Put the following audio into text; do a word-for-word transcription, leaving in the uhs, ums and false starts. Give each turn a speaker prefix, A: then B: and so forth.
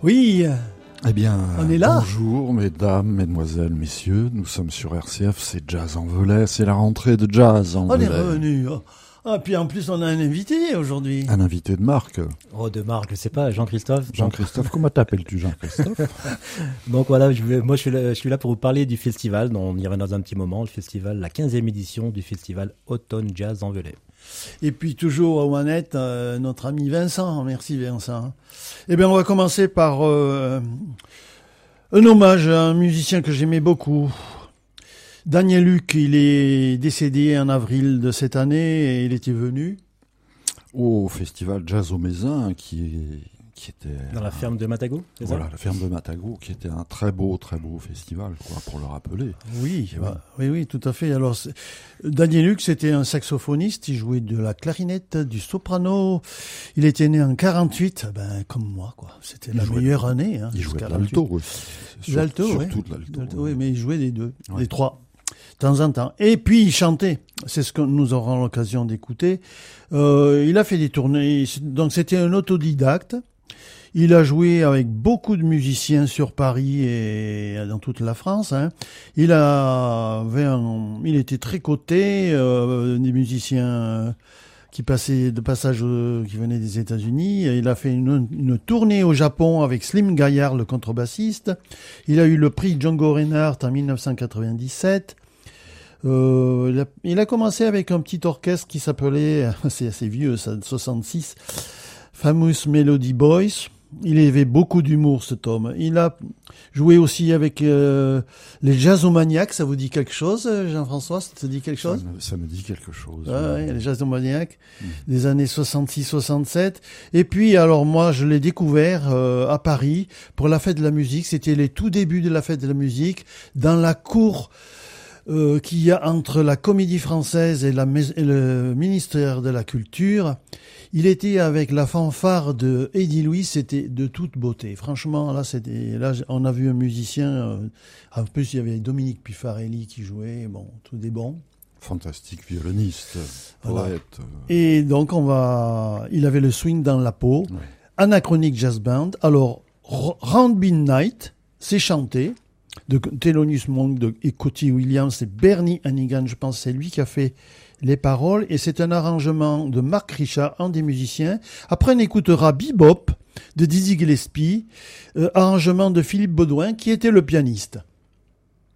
A: Oui,
B: Eh bien,
A: on est là.
B: Bonjour mesdames, mesdemoiselles, messieurs, nous sommes sur R C F, c'est Jazz en Velay, c'est la rentrée de Jazz en
A: On est
B: Velay.
A: revenu. Ah, puis en plus, on a un invité aujourd'hui.
B: Un invité de marque.
C: Oh, de marque, je sais pas, Jean-Christophe.
B: Jean-Christophe, comment t'appelles-tu Jean-Christophe?
C: Donc voilà, je vais, moi je suis, là, je suis là pour vous parler du festival, dont on y reviendra dans un petit moment, le festival, la quinzième édition du festival Automne Jazz en Velay.
A: Et puis toujours aux manettes, euh, notre ami Vincent. Merci Vincent. Eh bien, on va commencer par euh, un hommage à un musicien que j'aimais beaucoup. Daniel Luc, il est décédé en avril de cette année et il était venu
B: au festival Jazz au Mézin, qui, est, qui était...
C: Dans la ferme de Matago, c'est
B: Voilà,
C: ça?
B: la ferme de Matago, qui était un très beau, très beau festival, quoi, pour le rappeler.
A: Oui, bah, oui, oui, tout à fait. Alors, Daniel Luc, c'était un saxophoniste, il jouait de la clarinette, du soprano. Il était né en quarante-huit, ben, comme moi, quoi. C'était
B: Il
A: la
B: jouait
A: meilleure
B: de,
A: année. Hein,
B: il jouait de
A: quarante-huit.
B: l'alto aussi. Sur,
A: L'alto,
B: surtout
A: oui.
B: de l'alto.
A: L'alto,
B: Oui,
A: oui, mais il jouait des deux,
B: ouais.
A: des trois. De temps en temps. Et puis il chantait. C'est ce que nous aurons l'occasion d'écouter. Euh, il a fait des tournées. Donc c'était un autodidacte. Il a joué avec beaucoup de musiciens sur Paris et dans toute la France. Hein. Il a, avait un, il était très coté. Euh, des musiciens qui passaient de passage, euh, qui venaient des États-Unis. Il a fait une, une tournée au Japon avec Slim Gaillard, le contrebassiste. Il a eu le prix Django Reinhardt en dix-neuf cent quatre-vingt-dix-sept. Euh, il, a, il a commencé avec un petit orchestre qui s'appelait, c'est assez vieux, ça, de soixante-six, Famous Melody Boys. Il avait beaucoup d'humour, cet homme. Il a joué aussi avec euh, les Jazzomaniacs. Ça vous dit quelque chose, Jean-François? Ça te dit quelque chose?
B: Ça me, ça me dit quelque chose.
A: Ah,
B: oui.
A: ouais, les Jazzomaniacs, mmh. des années soixante-six soixante-sept. Et puis, alors moi, je l'ai découvert euh, à Paris pour la fête de la musique. C'était les tout débuts de la fête de la musique dans la cour Euh, qu'il y a entre la Comédie Française et, la, et le ministère de la Culture. Il était avec la fanfare de Eddie Louis, c'était de toute beauté. Franchement, là, c'était, là, on a vu un musicien. Euh, en plus, il y avait Dominique Pifarelli qui jouait. Bon, tout des bons.
B: Fantastique violoniste,
A: voilà.
B: poète.
A: Et donc, on va. Il avait le swing dans la peau.
B: Ouais.
A: Anachronique Jazz Band. Alors, Round Midnight, c'est chanté. De Thelonious Monk de, et Cody Williams, c'est Bernie Hannigan, je pense, c'est lui qui a fait les paroles, et c'est un arrangement de Mark Richard, un des musiciens. Après, on écoutera Bebop de Dizzy Gillespie, euh, arrangement de Philippe Baudouin, qui était le pianiste.